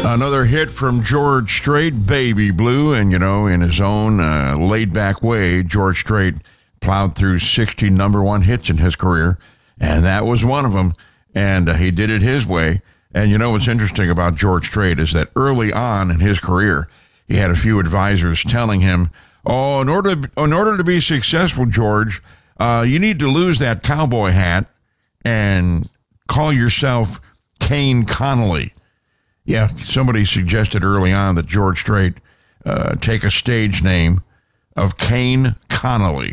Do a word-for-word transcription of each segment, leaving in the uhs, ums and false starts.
Another hit from George Strait, Baby Blue. And, you know, in his own uh, laid-back way, George Strait plowed through sixty number one hits in his career, and that was one of them. And uh, he did it his way. And, you know, what's interesting about George Strait is that early on in his career, he had a few advisors telling him, oh, in order to, in order to be successful, George, uh, you need to lose that cowboy hat and call yourself Kane Connolly. Yeah, somebody suggested early on that George Strait uh, take a stage name of Kane Connolly.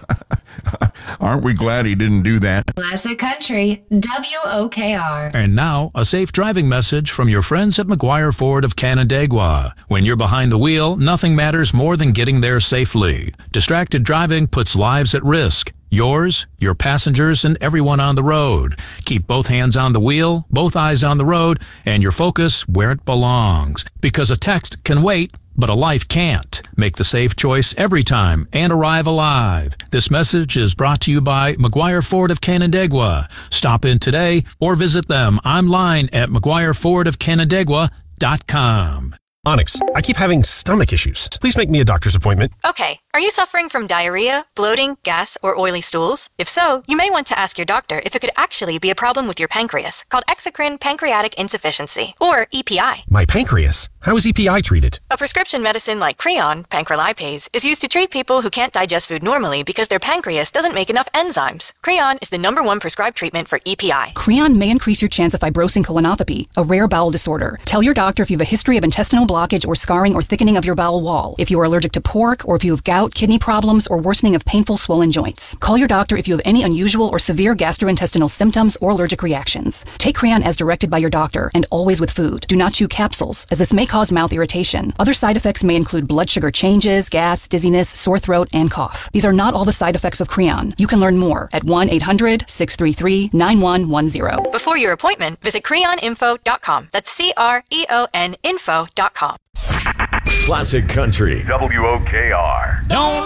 Aren't we glad he didn't do that? Classic Country, W O K R. And now, a safe driving message from your friends at McGuire Ford of Canandaigua. When you're behind the wheel, nothing matters more than getting there safely. Distracted driving puts lives at risk. Yours, your passengers, and everyone on the road. Keep both hands on the wheel, both eyes on the road, and your focus where it belongs. Because a text can wait, but a life can't. Make the safe choice every time and arrive alive. This message is brought to you by McGuire Ford of Canandaigua. Stop in today or visit them online at mcguire ford of canandaigua dot com. Onyx, I keep having stomach issues. Please make me a doctor's appointment. Okay, are you suffering from diarrhea, bloating, gas, or oily stools? If so, you may want to ask your doctor if it could actually be a problem with your pancreas, called exocrine pancreatic insufficiency, or E P I. My pancreas? How is E P I treated? A prescription medicine like Creon, pancrelipase, is used to treat people who can't digest food normally because their pancreas doesn't make enough enzymes. Creon is the number one prescribed treatment for E P I. Creon may increase your chance of fibrosing colonopathy, a rare bowel disorder. Tell your doctor if you have a history of intestinal blockage or scarring or thickening of your bowel wall, if you are allergic to pork, or if you have gout, kidney problems, or worsening of painful swollen joints. Call your doctor if you have any unusual or severe gastrointestinal symptoms or allergic reactions. Take Creon as directed by your doctor, and always with food. Do not chew capsules, as this may cause mouth irritation. Other side effects may include blood sugar changes, gas, dizziness, sore throat, and cough. These are not all the side effects of Creon. You can learn more at one eight hundred six three three nine one one zero. Before your appointment, visit creon info dot com. That's C R E O N info dot com. Classic Country. W O K R. Don't